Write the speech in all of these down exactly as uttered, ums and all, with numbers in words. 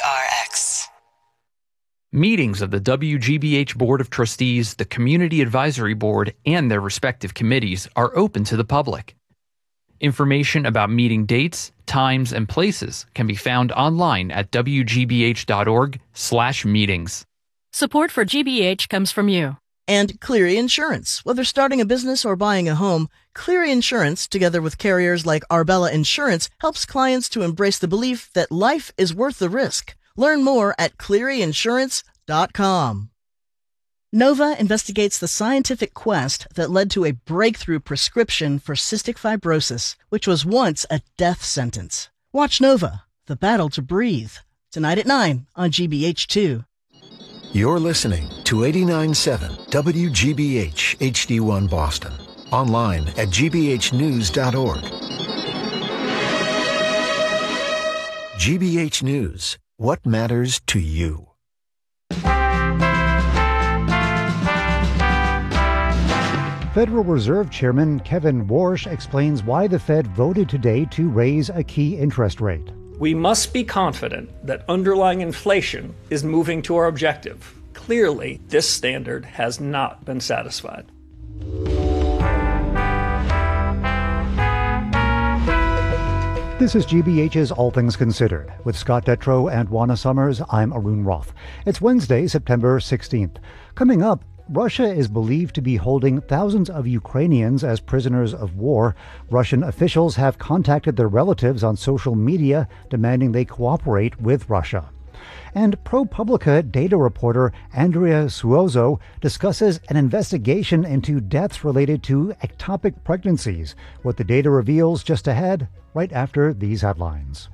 R X. Meetings of the W G B H Board of Trustees, the Community Advisory Board, and their respective committees are open to the public. Information about meeting dates, times, and places can be found online at w g b h dot org slash meetings. Support for G B H comes from you. And Cleary Insurance. Whether starting a business or buying a home, Cleary Insurance, together with carriers like Arbella Insurance, helps clients to embrace the belief that life is worth the risk. Learn more at cleary insurance dot com. Nova investigates the scientific quest that led to a breakthrough prescription for cystic fibrosis, which was once a death sentence. Watch Nova, The Battle to Breathe, tonight at nine on G B H two. You're listening to eighty-nine point seven W G B H H D one Boston. Online at g b h news dot org. G B H News. What matters to you? Federal Reserve Chairman Kevin Warsh explains why the Fed voted today to raise a key interest rate. We must be confident that underlying inflation is moving to our objective. Clearly, this standard has not been satisfied. This is G B H's All Things Considered. With Scott Detrow and Juana Summers, I'm Arun Roth. It's Wednesday, September sixteenth. Coming up, Russia is believed to be holding thousands of Ukrainians as prisoners of war. Russian officials have contacted their relatives on social media, demanding they cooperate with Russia. And ProPublica data reporter Andrea Suozzo discusses an investigation into deaths related to ectopic pregnancies. What the data reveals just ahead, right after these headlines.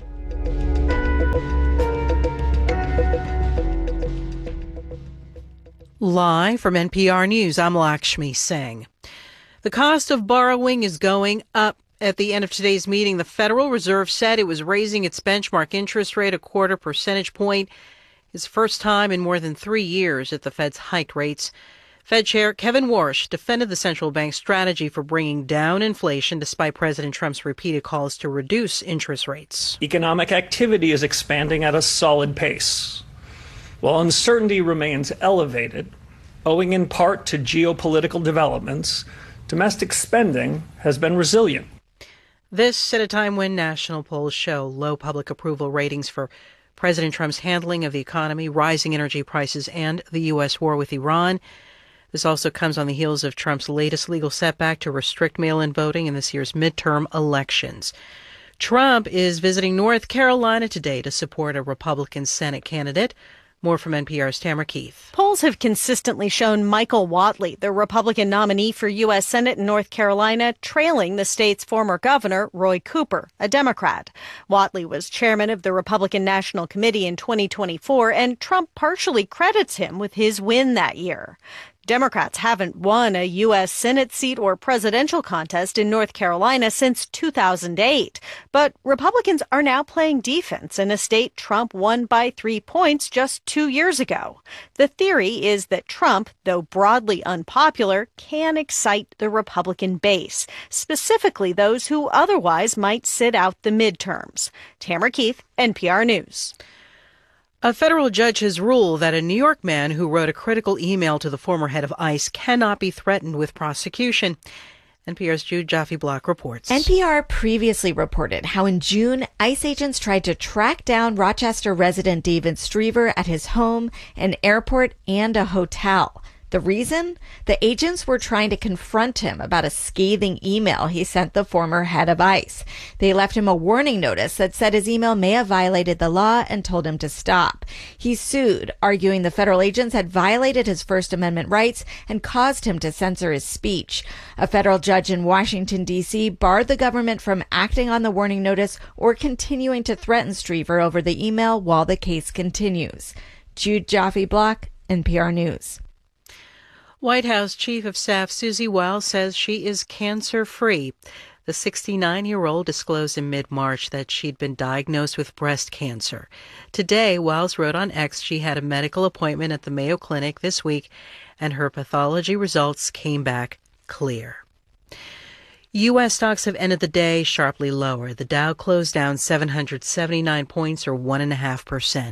Live from N P R News, I'm Lakshmi Singh. The cost of borrowing is going up. At the end of today's meeting, the Federal Reserve said it was raising its benchmark interest rate a quarter percentage point. It's the first time in more than three years that the Fed's hiked rates. Fed Chair Kevin Warsh defended the central bank's strategy for bringing down inflation despite President Trump's repeated calls to reduce interest rates. Economic activity is expanding at a solid pace. While uncertainty remains elevated, owing in part to geopolitical developments, domestic spending has been resilient. This at a time when national polls show low public approval ratings for President Trump's handling of the economy, rising energy prices, and the U S war with Iran. This also comes on the heels of Trump's latest legal setback to restrict mail-in voting in this year's midterm elections. Trump is visiting North Carolina today to support a Republican Senate candidate. More from N P R's Tamara Keith. Polls have consistently shown Michael Whatley, the Republican nominee for U S Senate in North Carolina, trailing the state's former governor, Roy Cooper, a Democrat. Whatley was chairman of the Republican National Committee in twenty twenty-four, and Trump partially credits him with his win that year. Democrats haven't won a U S Senate seat or presidential contest in North Carolina since two thousand eight. But Republicans are now playing defense in a state Trump won by three points just two years ago. The theory is that Trump, though broadly unpopular, can excite the Republican base, specifically those who otherwise might sit out the midterms. Tamara Keith, N P R News. A federal judge has ruled that a New York man who wrote a critical email to the former head of ICE cannot be threatened with prosecution. N P R's Jude Jaffe-Block reports. N P R previously reported how in June, ICE agents tried to track down Rochester resident David Striever at his home, an airport, and a hotel. The reason? The agents were trying to confront him about a scathing email he sent the former head of ICE. They left him a warning notice that said his email may have violated the law and told him to stop. He sued, arguing the federal agents had violated his First Amendment rights and caused him to censor his speech. A federal judge in Washington, D C barred the government from acting on the warning notice or continuing to threaten Striever over the email while the case continues. Jude Jaffe-Block, N P R News. White House Chief of Staff Susie Wiles says she is cancer-free. The sixty-nine-year-old disclosed in mid-March that she'd been diagnosed with breast cancer. Today, Wiles wrote on X she had a medical appointment at the Mayo Clinic this week, and her pathology results came back clear. U S stocks have ended the day sharply lower. The Dow closed down seven hundred seventy-nine points, or one point five percent.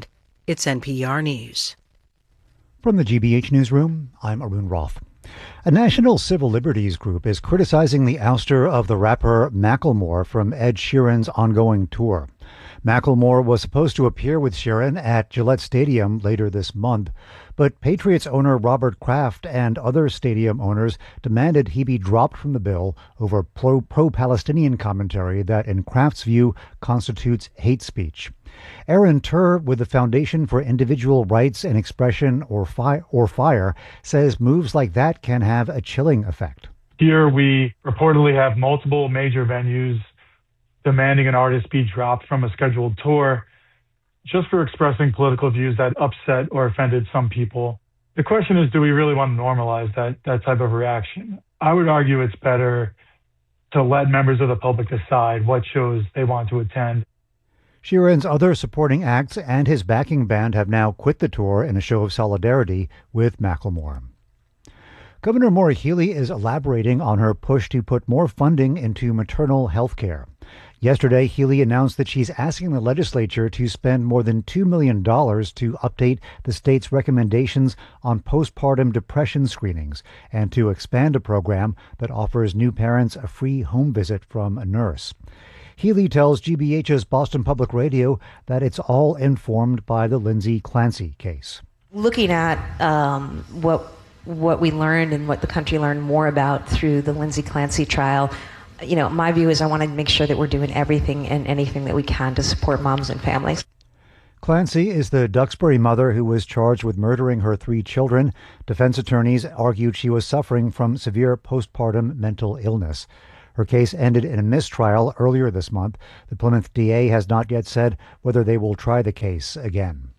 It's N P R News. From the G B H Newsroom, I'm Arun Roth. A national civil liberties group is criticizing the ouster of the rapper Macklemore from Ed Sheeran's ongoing tour. Macklemore was supposed to appear with Sheeran at Gillette Stadium later this month, but Patriots owner Robert Kraft and other stadium owners demanded he be dropped from the bill over pro- pro-Palestinian commentary that, in Kraft's view, constitutes hate speech. Aaron Turr with the Foundation for Individual Rights and Expression, or, Fi- or FIRE, says moves like that can have a chilling effect. Here we reportedly have multiple major venues demanding an artist be dropped from a scheduled tour just for expressing political views that upset or offended some people. The question is, do we really want to normalize that, that type of reaction? I would argue it's better to let members of the public decide what shows they want to attend. Sheeran's other supporting acts and his backing band have now quit the tour in a show of solidarity with Macklemore. Governor Maura Healey is elaborating on her push to put more funding into maternal health care. Yesterday, Healey announced that she's asking the legislature to spend more than two million dollars to update the state's recommendations on postpartum depression screenings and to expand a program that offers new parents a free home visit from a nurse. Healey tells G B H's Boston Public Radio that it's all informed by the Lindsay Clancy case. Looking at um, what what we learned and what the country learned more about through the Lindsay Clancy trial, you know, my view is I want to make sure that we're doing everything and anything that we can to support moms and families. Clancy is the Duxbury mother who was charged with murdering her three children. Defense attorneys argued she was suffering from severe postpartum mental illness. Her case ended in a mistrial earlier this month. The Plymouth D A has not yet said whether they will try the case again.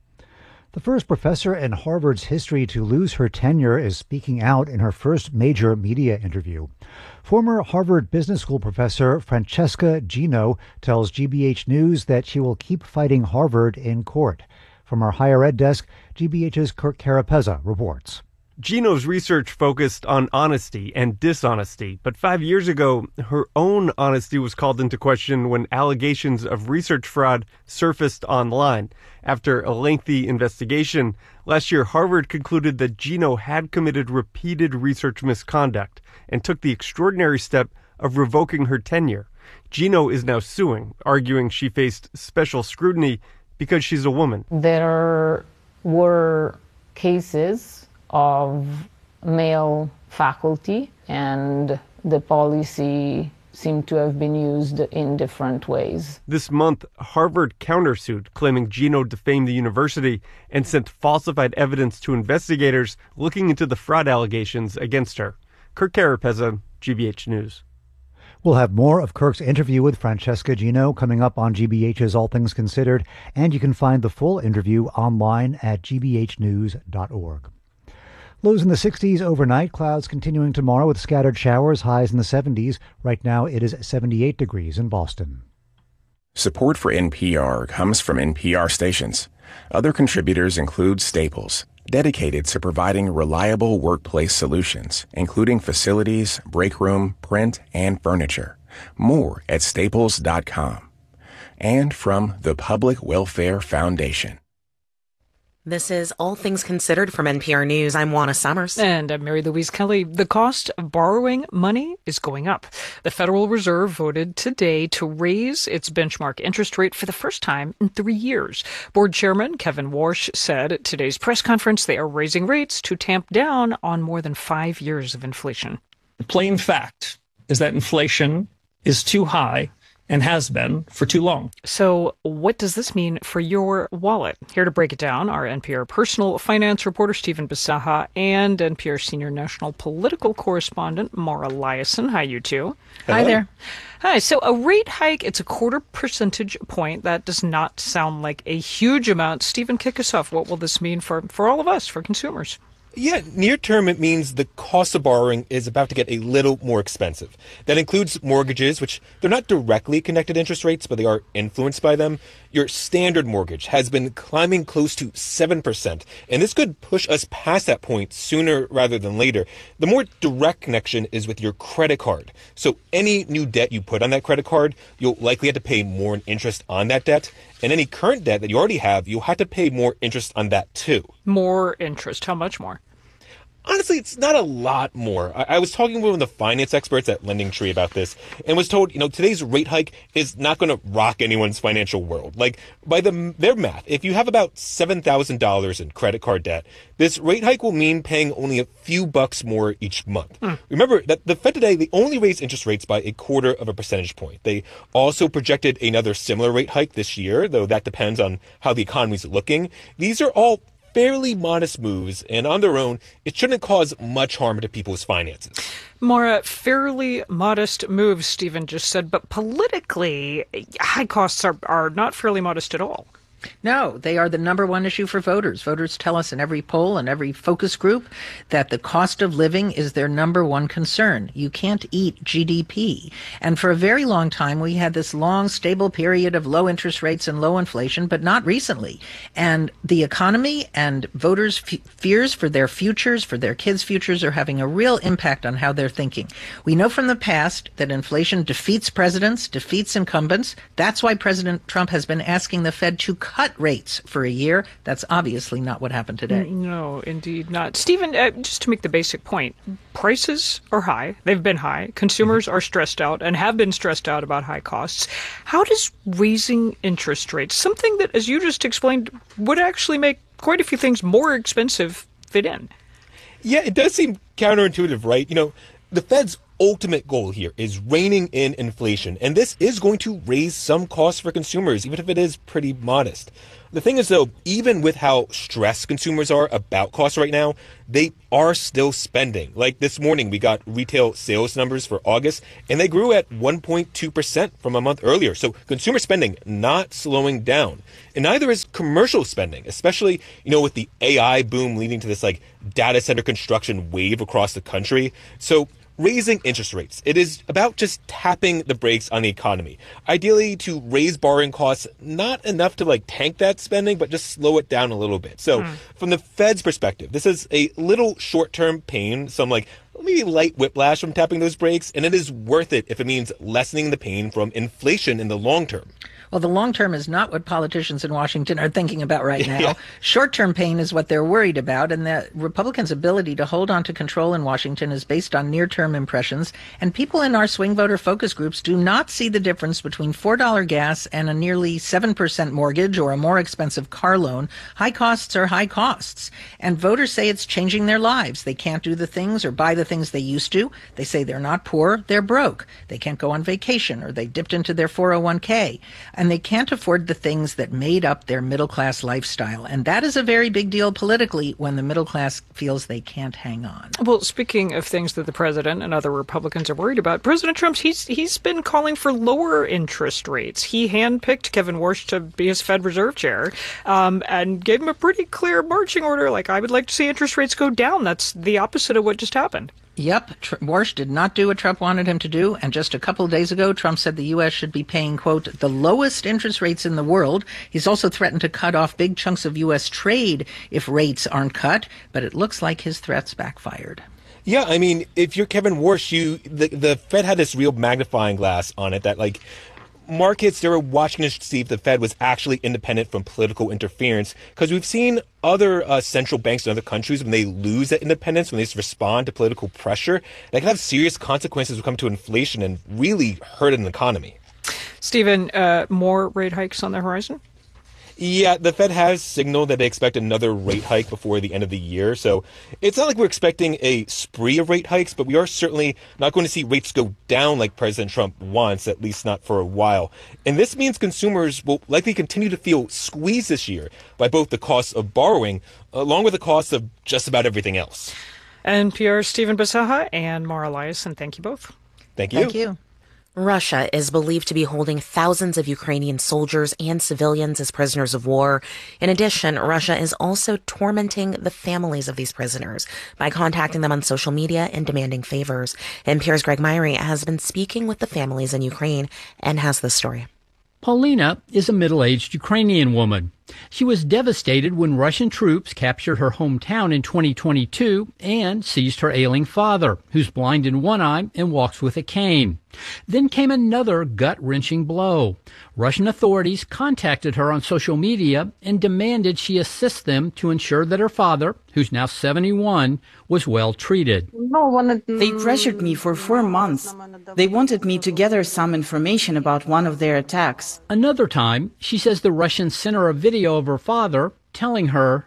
The first professor in Harvard's history to lose her tenure is speaking out in her first major media interview. Former Harvard Business School professor Francesca Gino tells G B H News that she will keep fighting Harvard in court. From our higher ed desk, G B H's Kirk Carapezza reports. Gino's research focused on honesty and dishonesty, but five years ago, her own honesty was called into question when allegations of research fraud surfaced online. After a lengthy investigation, last year Harvard concluded that Gino had committed repeated research misconduct and took the extraordinary step of revoking her tenure. Gino is now suing, arguing she faced special scrutiny because she's a woman. There were cases of male faculty, and the policy seemed to have been used in different ways. This month, Harvard countersued, claiming Gino defamed the university and sent falsified evidence to investigators looking into the fraud allegations against her. Kirk Carapezza, G B H News. We'll have more of Kirk's interview with Francesca Gino coming up on G B H's All Things Considered, and you can find the full interview online at g b h news dot org. Lows in the sixties overnight, clouds continuing tomorrow with scattered showers, highs in the seventies. Right now it is seventy-eight degrees in Boston. Support for N P R comes from N P R stations. Other contributors include Staples, dedicated to providing reliable workplace solutions, including facilities, break room, print, and furniture. More at staples dot com. And from the Public Welfare Foundation. This is All Things Considered from N P R News. I'm Juana Summers. And I'm Mary Louise Kelly. The cost of borrowing money is going up. The Federal Reserve voted today to raise its benchmark interest rate for the first time in three years. Board Chairman Kevin Warsh said at today's press conference they are raising rates to tamp down on more than five years of inflation. The plain fact is that inflation is too high and has been for too long. So what does this mean for your wallet? Here to break it down are N P R personal finance reporter Stephen Bisaha and N P R senior national political correspondent Mara Liasson. Hi, you two. Hello. Hi there. Hi. So a rate hike, it's a quarter percentage point. That does not sound like a huge amount. Stephen, kick us off. What will this mean for, for all of us, for consumers? Yeah, near term, it means the cost of borrowing is about to get a little more expensive. That includes mortgages, which they're not directly connected to interest rates, but they are influenced by them. your standard mortgage has been climbing close to seven percent, and this could push us past that point sooner rather than later. The more direct connection is with your credit card. So any new debt you put on that credit card, you'll likely have to pay more in interest on that debt. And any current debt that you already have, you'll have to pay more interest on that too. More interest. How much more? Honestly, it's not a lot more. I, I was talking with one of the finance experts at LendingTree about this and was told, you know, today's rate hike is not going to rock anyone's financial world. Like, by the, their math, if you have about seven thousand dollars in credit card debt, this rate hike will mean paying only a few bucks more each month. Mm. Remember that the Fed today, they only raised interest rates by a quarter of a percentage point. They also projected another similar rate hike this year, though that depends on how the economy's looking. These are all fairly modest moves, and on their own, it shouldn't cause much harm to people's finances. Maura, fairly modest moves, Stephen just said, but politically, high costs are, are not fairly modest at all. No, they are the number one issue for voters. Voters tell us in every poll and every focus group that the cost of living is their number one concern. You can't eat G D P. And for a very long time, we had this long, stable period of low interest rates and low inflation, but not recently. And the economy and voters' f- fears for their futures, for their kids' futures, are having a real impact on how they're thinking. We know from the past that inflation defeats presidents, defeats incumbents. That's why President Trump has been asking the Fed to cut rates for a year. That's obviously not what happened today. No, indeed not. Stephen, uh, just to make the basic point, prices are high. They've been high. Consumers mm-hmm. are stressed out and have been stressed out about high costs. How does raising interest rates, something that, as you just explained, would actually make quite a few things more expensive, fit in? Yeah, it does seem counterintuitive, right? You know, the Fed's ultimate goal here is reining in inflation, and this is going to raise some costs for consumers, even if it is pretty modest. The thing is, though, even with how stressed consumers are about costs right now, they are still spending. Like this morning, we got retail sales numbers for August, and they grew at one point two percent from a month earlier. So consumer spending not slowing down. And neither is commercial spending, especially, you know, with the A I boom leading to this like data center construction wave across the country. So raising interest rates, it is about just tapping the brakes on the economy. Ideally, to raise borrowing costs, not enough to like tank that spending, but just slow it down a little bit. So mm. from the Fed's perspective, this is a little short-term pain, some like maybe light whiplash from tapping those brakes, and it is worth it if it means lessening the pain from inflation in the long term. Well, the long term is not what politicians in Washington are thinking about right now. Yeah. Short-term pain is what they're worried about, and the Republicans' ability to hold on to control in Washington is based on near-term impressions, and people in our swing voter focus groups do not see the difference between four dollars gas and a nearly seven percent mortgage or a more expensive car loan. High costs are high costs, and voters say it's changing their lives. They can't do the things or buy the things they used to. They say they're not poor, they're broke. They can't go on vacation, or they dipped into their four oh one k. And they can't afford the things that made up their middle-class lifestyle. And that is a very big deal politically when the middle class feels they can't hang on. Well, speaking of things that the president and other Republicans are worried about, President Trump, he's he's been calling for lower interest rates. He handpicked Kevin Warsh to be his Fed Reserve chair um, and gave him a pretty clear marching order, like, I would like to see interest rates go down. That's the opposite of what just happened. Yep, Tr- Warsh did not do what Trump wanted him to do, and just a couple of days ago, Trump said the U S should be paying, quote, the lowest interest rates in the world. He's also threatened to cut off big chunks of U S trade if rates aren't cut, but it looks like his threats backfired. Yeah, I mean, if you're Kevin Warsh, you the, the Fed had this real magnifying glass on it that, like, markets, they were watching to see if the Fed was actually independent from political interference, because we've seen other uh, central banks in other countries, when they lose that independence, when they just respond to political pressure, that can have serious consequences when it comes to inflation and really hurt an economy. Stephen, uh, more rate hikes on the horizon? Yeah, the Fed has signaled that they expect another rate hike before the end of the year. So it's not like we're expecting a spree of rate hikes, but we are certainly not going to see rates go down like President Trump wants, at least not for a while. And this means consumers will likely continue to feel squeezed this year by both the cost of borrowing, along with the cost of just about everything else. N P R's Stephen Bisaha and Maura Liasson, thank you both. Thank you. Thank you. Russia is believed to be holding thousands of Ukrainian soldiers and civilians as prisoners of war. In addition, Russia is also tormenting the families of these prisoners by contacting them on social media and demanding favors. N P R's Greg Myrie has been speaking with the families in Ukraine and has this story. Paulina is a middle-aged Ukrainian woman. She was devastated when Russian troops captured her hometown in twenty twenty-two and seized her ailing father, who's blind in one eye and walks with a cane. Then came another gut-wrenching blow. Russian authorities contacted her on social media and demanded she assist them to ensure that her father, who's now seventy-one, was well treated. They pressured me for four months. They wanted me to gather some information about one of their attacks. Another time, she says the Russians sent her a video of her father telling her,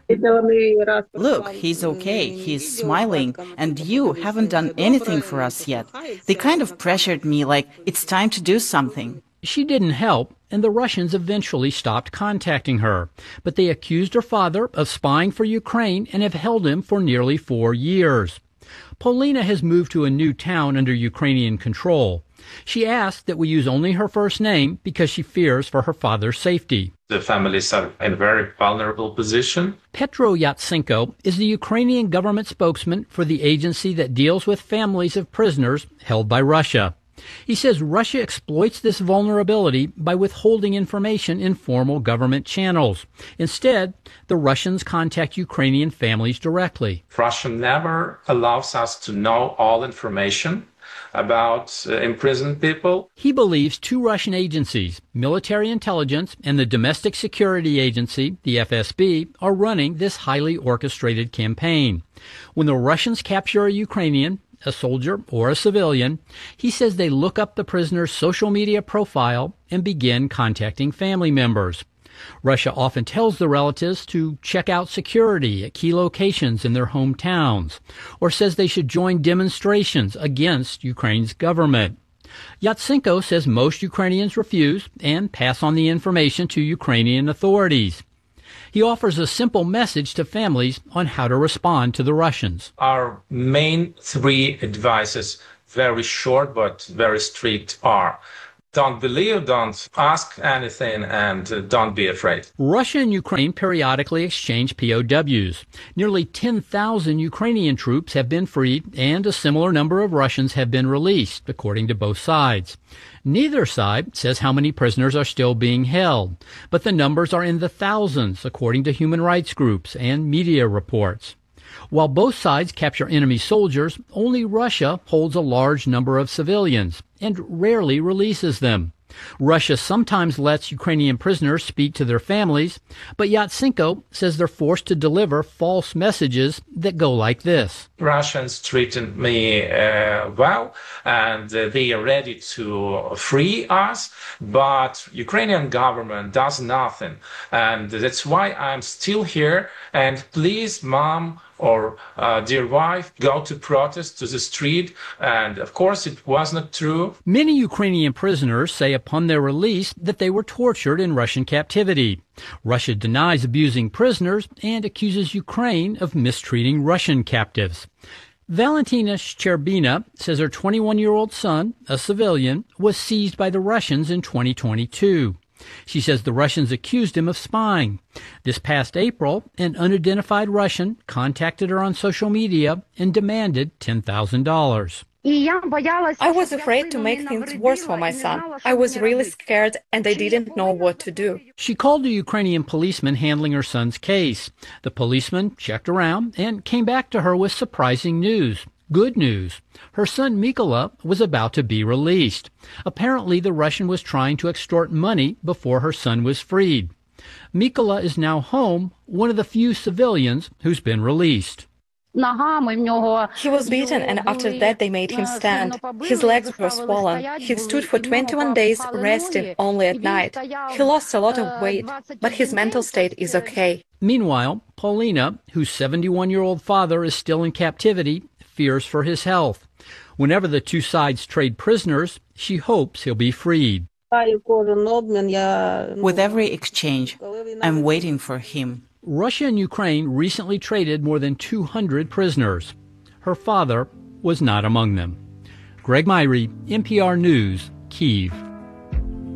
"Look, he's okay, he's smiling, and you haven't done anything for us yet." They kind of pressured me like, it's time to do something. She didn't help, and the Russians eventually stopped contacting her. But they accused her father of spying for Ukraine and have held him for nearly four years. Paulina has moved to a new town under Ukrainian control. She asked that we use only her first name because she fears for her father's safety. The families are in a very vulnerable position. Petro Yatsenko is the Ukrainian government spokesman for the agency that deals with families of prisoners held by Russia. He says Russia exploits this vulnerability by withholding information in formal government channels. Instead, the Russians contact Ukrainian families directly. Russia never allows us to know all information about uh, imprisoned people. He believes two Russian agencies, military intelligence and the domestic security agency, the F S B, are running this highly orchestrated campaign. When the Russians capture a Ukrainian, a soldier, or a civilian, he says they look up the prisoner's social media profile and begin contacting family members. Russia often tells the relatives to check out security at key locations in their hometowns, or says they should join demonstrations against Ukraine's government. Yatsenko says most Ukrainians refuse and pass on the information to Ukrainian authorities. He offers a simple message to families on how to respond to the Russians. Our main three advices, very short but very strict, are: don't believe, don't ask anything, and uh, don't be afraid. Russia and Ukraine periodically exchange P O Ws. Nearly ten thousand Ukrainian troops have been freed, and a similar number of Russians have been released, according to both sides. Neither side says how many prisoners are still being held, but the numbers are in the thousands, according to human rights groups and media reports. While both sides capture enemy soldiers, only Russia holds a large number of civilians and rarely releases them. Russia sometimes lets Ukrainian prisoners speak to their families, but Yatsenko says they're forced to deliver false messages that go like this. Russians treated me uh, well, and uh, they are ready to free us, but Ukrainian government does nothing. And that's why I'm still here. And please, mom, or uh, dear wife, go to protest to the street. And of course, it was not true. Many Ukrainian prisoners say upon their release that they were tortured in Russian captivity. Russia denies abusing prisoners and accuses Ukraine of mistreating Russian captives. Valentina Shcherbina says her twenty-one-year-old son, a civilian, was seized by the Russians in twenty twenty-two. She says the Russians accused him of spying. This past April, an unidentified Russian contacted her on social media and demanded ten thousand dollars. I was afraid to make things worse for my son. I was really scared and I didn't know what to do. She called a Ukrainian policeman handling her son's case. The policeman checked around and came back to her with surprising news. Good news. Her son Mykola was about to be released. Apparently, the Russian was trying to extort money before her son was freed. Mykola is now home, one of the few civilians who's been released. He was beaten, and after that they made him stand. His legs were swollen. He stood for twenty-one days, resting only at night. He lost a lot of weight, but his mental state is okay. Meanwhile, Paulina, whose seventy-one-year-old father is still in captivity, fears for his health. Whenever the two sides trade prisoners, she hopes he'll be freed. With every exchange, I'm waiting for him. Russia and Ukraine recently traded more than two hundred prisoners. Her father was not among them. Greg Myrie, N P R News, Kyiv.